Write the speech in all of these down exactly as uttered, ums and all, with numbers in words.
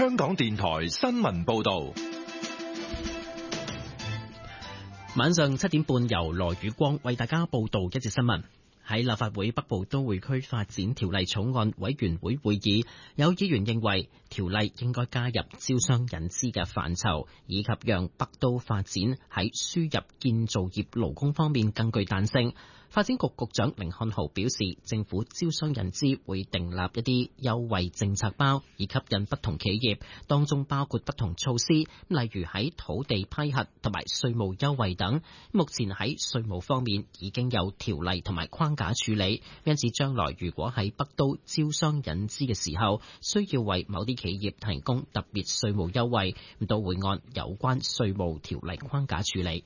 香港電台新聞報道。 晚上七點半，由羅宇光為大家報道一節新聞。喺立法會北部都會區發展條例草案委員會會議，有議員認為條例應該加入招商引資嘅範疇，以及讓北都發展喺輸入建造業勞工方面更具彈性。發展局局長甯漢豪表示，政府招商引資會訂立一啲優惠政策包，以吸引不同企業，當中包括不同措施，例如喺土地批核同埋稅務優惠等。目前喺稅務方面已經有條例同埋框架處理，因此將來如果喺北都招商引資嘅時候，需要為某啲企業提供特別稅務優惠，都會按有關稅務條例框架處理。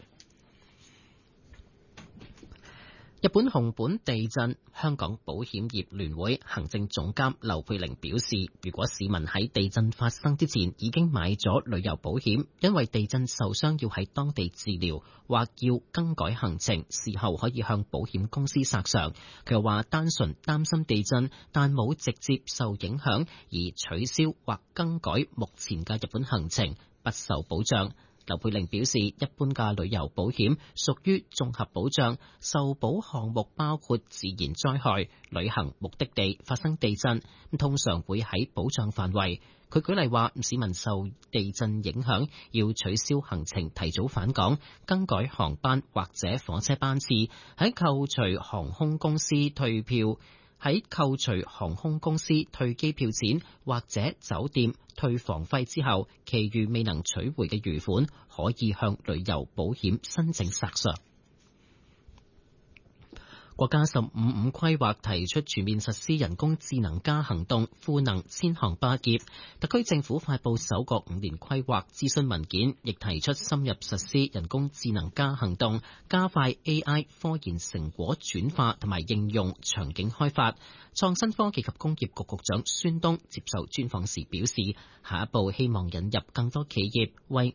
日本熊本地震，香港保險業聯會行政總監劉佩玲表示，如果市民喺地震發生之前已經買咗旅遊保險，因為地震受傷要喺當地治療或要更改行程，事後可以向保險公司索償。佢又話單純擔心地震，但冇直接受影響而取消或更改目前嘅日本行程，不受保障。劉佩玲表示，一般嘅旅遊保險屬於綜合保障，受保項目包括自然災害、旅行目的地發生地震，通常會喺保障範圍。佢舉例話，市民受地震影響要取消行程、提早返港、更改航班或者火車班次，喺扣除航空公司退票。喺扣除航空公司退機票錢或者酒店退房費之後，其餘未能取回嘅餘款，可以向旅遊保險申請索償。國家十五五規劃提出全面實施人工智能加行動，賦能千行百業。特區政府發布首個五年規劃諮詢文件，亦提出深入實施人工智能加行動，加快 A I 科研成果轉化同埋應用場景開發。創新科技及工業局局長孫東接受專訪時表示，下一步希望引入更多企業為